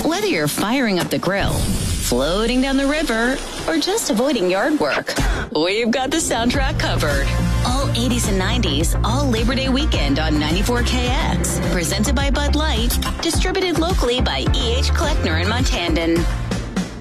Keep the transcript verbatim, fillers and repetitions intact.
Whether you're firing up the grill, floating down the river, or just avoiding yard work, we've got the soundtrack covered. All eighties and nineties, all Labor Day weekend on ninety-four K X. Presented by Bud Light, distributed locally by E H. Kleckner and Montandon.